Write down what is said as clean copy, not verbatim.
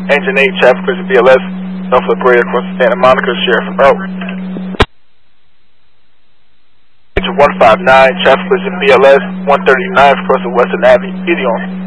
Engine 8, traffic collision BLS, North La Brea across Santa Monica, Sheriff Road. Engine 159, traffic collision BLS, 139 across the Western Avenue, Gideon.